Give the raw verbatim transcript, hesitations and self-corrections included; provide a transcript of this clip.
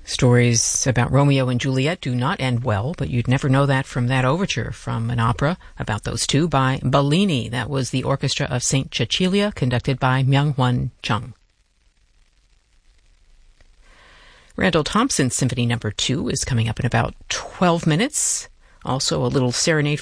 Stories about Romeo and Juliet do not end well, but you'd never know that from that overture from an opera about those two by Bellini. That was the Orchestra of Saint Cecilia, conducted by Myung-Hwan Chung. Randall Thompson's Symphony Number two is coming up in about twelve minutes. Also a little serenade